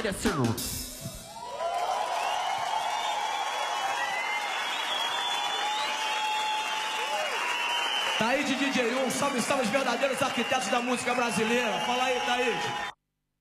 merecendo. Taíde DJ, salve, salve os verdadeiros arquitetos da música brasileira. Fala aí, Taíde.